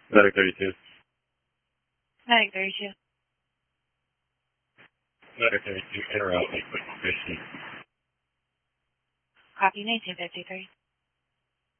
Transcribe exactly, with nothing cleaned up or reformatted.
Medic thirty-two. Medic thirty-two. Medic thirty-two, interrupt, quick fifty. Copy, nineteen fifty-three.